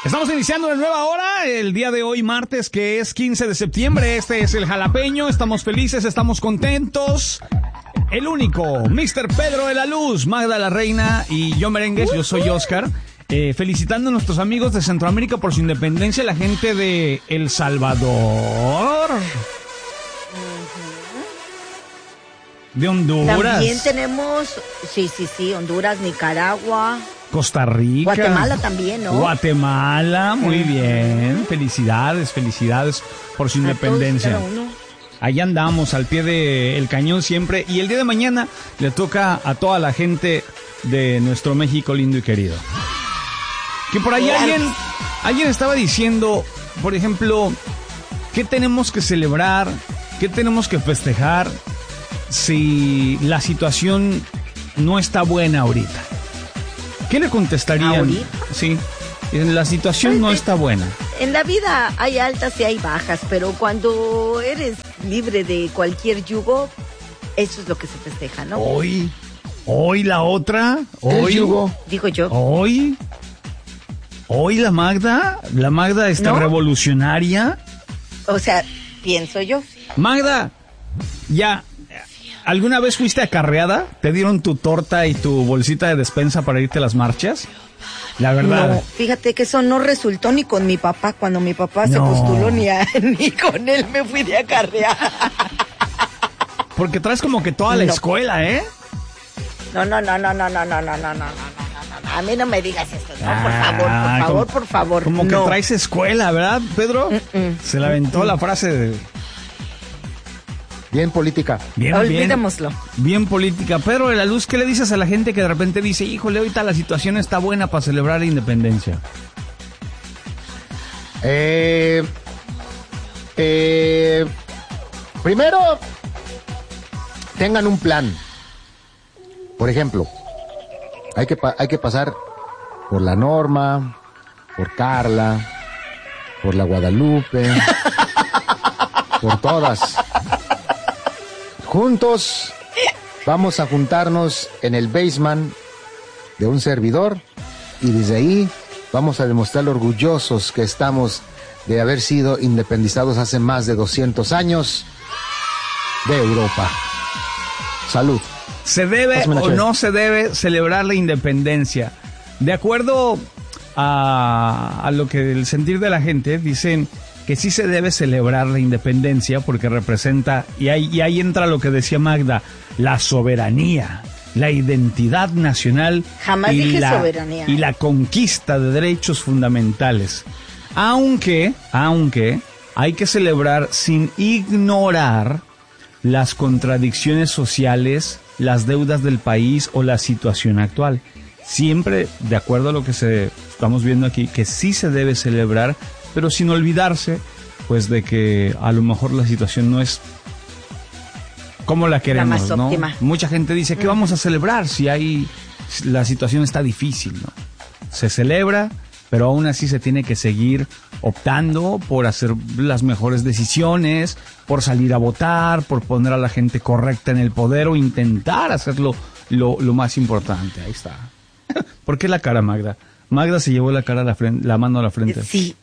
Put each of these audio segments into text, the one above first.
Estamos iniciando una nueva hora, el día de hoy martes, que es 15 de septiembre. Este es el Jalapeño, estamos felices, estamos contentos. El único, Mr. Pedro de la Luz, Magda la Reina y yo Merengues, yo soy Oscar. Felicitando a nuestros amigos de Centroamérica por su independencia, la gente de El Salvador, de Honduras. También tenemos, sí, Honduras, Nicaragua, Costa Rica. Guatemala también, ¿no? Guatemala, muy bien. Felicidades por su independencia. Ahí andamos al pie del cañón siempre. Y el día de mañana le toca a toda la gente de nuestro México lindo y querido. Que por ahí alguien estaba diciendo, por ejemplo, ¿qué tenemos que celebrar? ¿Qué tenemos que festejar si la situación no está buena ahorita? ¿Qué le contestarían? ¿Ahorita? Sí, la situación no está buena. En la vida hay altas y hay bajas, pero cuando eres libre de cualquier yugo, eso es lo que se festeja, ¿no? Hoy la otra, hoy, yugo. Digo yo. Hoy la Magda está ¿No? revolucionaria. O sea, pienso yo. Magda, ya, ¿alguna vez fuiste acarreada? ¿Te dieron tu torta y tu bolsita de despensa para irte a las marchas? La verdad. No, fíjate que eso no resultó ni con mi papá. Cuando mi papá se No. postuló, ni con él me fui de acarrear. Porque traes como que toda la No. escuela, ¿eh? No. A mí no me digas esto, no, por favor. Como que no. traes escuela, ¿verdad, Pedro? Se la aventó la frase de... Bien política. Olvidémoslo. Bien política. Pedro de la Luz, ¿qué le dices a la gente que de repente dice, híjole, ahorita la situación está buena para celebrar la independencia? Primero, tengan un plan. Por ejemplo, hay que pasar por la Norma, por Carla, por la Guadalupe, por todas. Juntos vamos a juntarnos en el basement de un servidor y desde ahí vamos a demostrar lo orgullosos que estamos de haber sido independizados hace más de 200 años de Europa. Salud. ¿Se debe Pásame una o chévere. no se debe celebrar la independencia? De acuerdo a lo que el sentir de la gente, dicen que sí se debe celebrar la independencia porque representa, y ahí entra lo que decía Magda, la soberanía, la identidad nacional. Jamás dije soberanía. Y la conquista de derechos fundamentales. Aunque hay que celebrar sin ignorar las contradicciones sociales, las deudas del país o la situación actual. Siempre de acuerdo a lo que estamos viendo aquí, que sí se debe celebrar, pero sin olvidarse, pues, de que a lo mejor la situación no es como la queremos, más ¿no? óptima. Mucha gente dice, ¿qué vamos a celebrar si la situación está difícil, ¿no? Se celebra, pero aún así se tiene que seguir optando por hacer las mejores decisiones, por salir a votar, por poner a la gente correcta en el poder o intentar hacerlo lo más importante. Ahí está. ¿Por qué la cara, Magda? Magda se llevó la mano a la frente. Sí,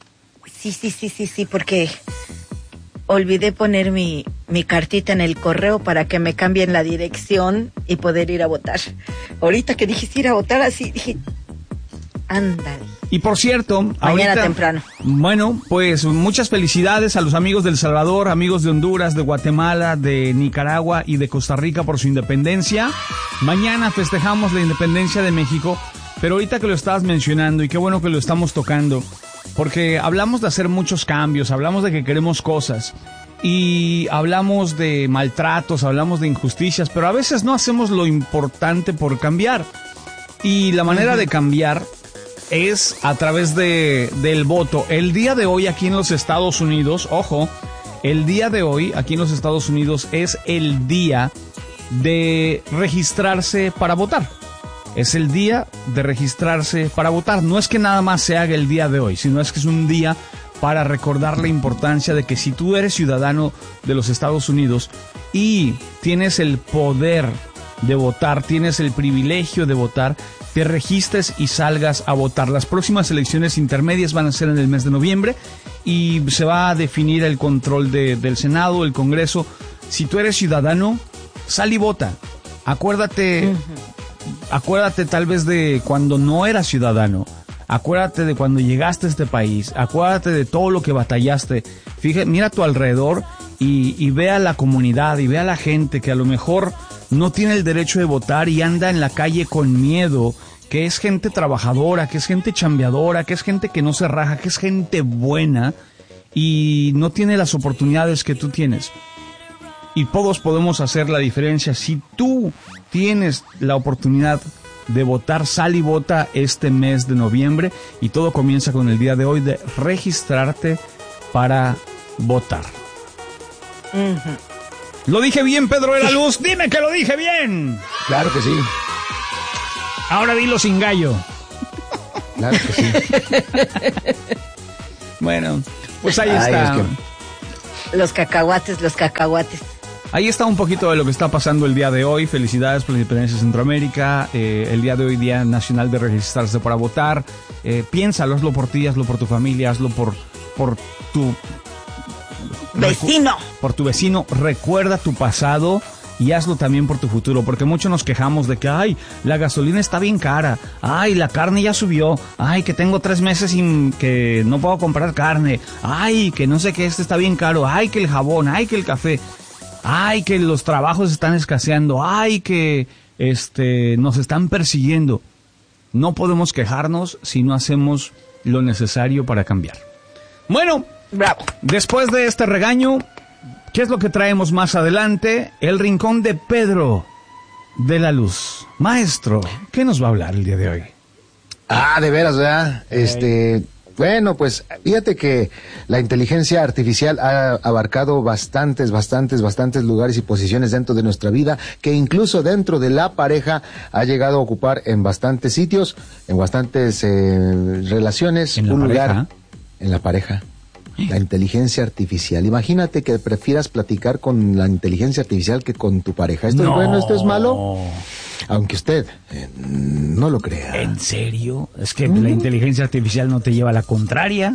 porque olvidé poner mi cartita en el correo para que me cambien la dirección y poder ir a votar. Ahorita que dijiste ir a votar así, dije, ándale. Y por cierto, Mañana ahorita, temprano. Bueno, pues muchas felicidades a los amigos de El Salvador, amigos de Honduras, de Guatemala, de Nicaragua y de Costa Rica por su independencia. Mañana festejamos la independencia de México, pero ahorita que lo estabas mencionando, y qué bueno que lo estamos tocando, porque hablamos de hacer muchos cambios, hablamos de que queremos cosas, y hablamos de maltratos, hablamos de injusticias, pero a veces no hacemos lo importante por cambiar. Y la manera de cambiar es a través del voto. El día de hoy aquí en los Estados Unidos, ojo, el día de hoy aquí en los Estados Unidos es el día de registrarse para votar. Es el día de registrarse para votar. No es que nada más se haga el día de hoy, sino es que es un día para recordar la importancia de que si tú eres ciudadano de los Estados Unidos y tienes el poder de votar, tienes el privilegio de votar, te registres y salgas a votar. Las próximas elecciones intermedias van a ser en el mes de noviembre y se va a definir el control del Senado, el Congreso. Si tú eres ciudadano, sal y vota. Acuérdate tal vez de cuando no eras ciudadano. Acuérdate de cuando llegaste a este país. Acuérdate de todo lo que batallaste. Fíjate, mira a tu alrededor y ve a la comunidad y ve a la gente que a lo mejor no tiene el derecho de votar y anda en la calle con miedo, que es gente trabajadora, que es gente chambeadora, que es gente que no se raja, que es gente buena y no tiene las oportunidades que tú tienes. Y todos podemos hacer la diferencia. Si tú tienes la oportunidad de votar, sal y vota este mes de noviembre y todo comienza con el día de hoy de registrarte para votar. ¿Lo dije bien, Pedro de la Luz? ¡Dime que lo dije bien! Claro que sí. Ahora dilo sin gallo. Claro que sí. Bueno, pues ahí está. Es que... Los cacahuates. Ahí está un poquito de lo que está pasando el día de hoy. Felicidades por la independencia de Centroamérica. El día de hoy, Día Nacional de Registrarse para Votar. Piénsalo, hazlo por ti, hazlo por tu familia, hazlo por tu... Vecino. Por tu vecino. Recuerda tu pasado y hazlo también por tu futuro, porque muchos nos quejamos de que, ay, la gasolina está bien cara, ay, la carne ya subió, ay, que tengo 3 meses sin que no puedo comprar carne, ay, que no sé qué, está bien caro, ay, que el jabón, ay, que el café, ay, que los trabajos están escaseando, ay, que nos están persiguiendo. No podemos quejarnos si no hacemos lo necesario para cambiar. Bueno, bravo. Después de este regaño, ¿qué es lo que traemos más adelante? El rincón de Pedro de la Luz. Maestro, ¿qué nos va a hablar el día de hoy? De veras, ¿verdad? Bueno, pues fíjate que la inteligencia artificial ha abarcado bastantes lugares y posiciones dentro de nuestra vida, que incluso dentro de la pareja ha llegado a ocupar en bastantes sitios, en bastantes relaciones, un lugar en la pareja. La inteligencia artificial. Imagínate que prefieras platicar con la inteligencia artificial que con tu pareja. ¿Esto es bueno, esto es malo? Aunque usted no lo crea. ¿En serio? Es que la inteligencia artificial no te lleva a la contraria.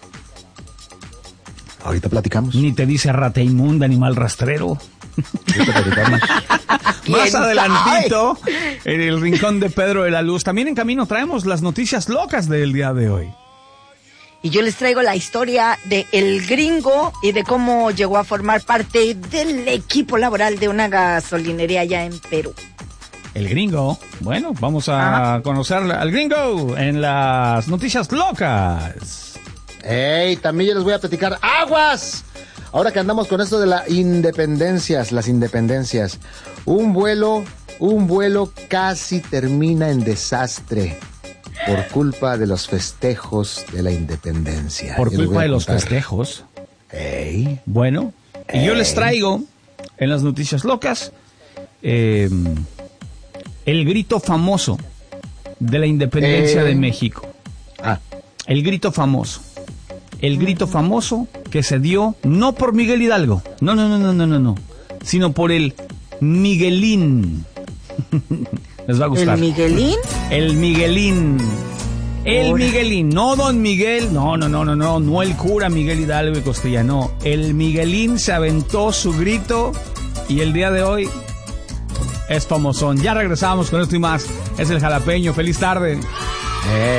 Ahorita platicamos. Ni te dice rata inmunda, animal rastrero. Ahorita platicamos. Más adelantito, en el rincón de Pedro de la Luz. También en camino traemos las noticias locas del día de hoy. Y yo les traigo la historia de El Gringo y de cómo llegó a formar parte del equipo laboral de una gasolinería allá en Perú. El Gringo. Bueno, vamos a conocer al Gringo en las noticias locas. También yo les voy a platicar aguas. Ahora que andamos con esto de las independencias. Un vuelo casi termina en desastre por culpa de los festejos de la independencia. ¿Por culpa de los festejos? Bueno, y yo les traigo en las noticias locas el grito famoso de la independencia de México. El grito famoso. El grito famoso que se dio no por Miguel Hidalgo, no, sino por el Miguelín. Les va a gustar. ¿El Miguelín? El Miguelín. El Miguelín, no Don Miguel, no el cura Miguel Hidalgo y Costilla, no. El Miguelín se aventó su grito y el día de hoy es famosón. Ya regresamos con esto y más. Es el Jalapeño. Feliz tarde.